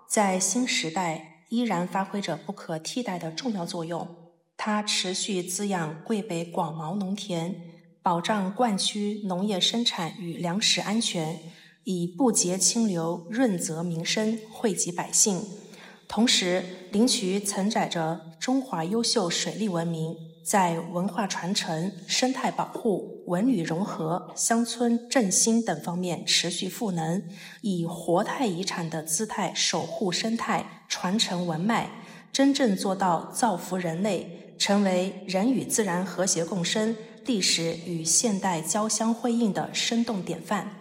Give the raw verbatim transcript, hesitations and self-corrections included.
在新时代依然发挥着不可替代的重要作用。它持续滋养桂北广袤农田，保障灌区农业生产与粮食安全，以不竭清流润泽民生，惠及百姓。同时，灵渠承载着中华优秀水利文明，在文化传承、生态保护、文旅融合、乡村振兴等方面持续赋能，以活态遗产的姿态守护生态、传承文脉，真正做到造福人类，成为人与自然和谐共生、历史与现代交相辉映的生动典范。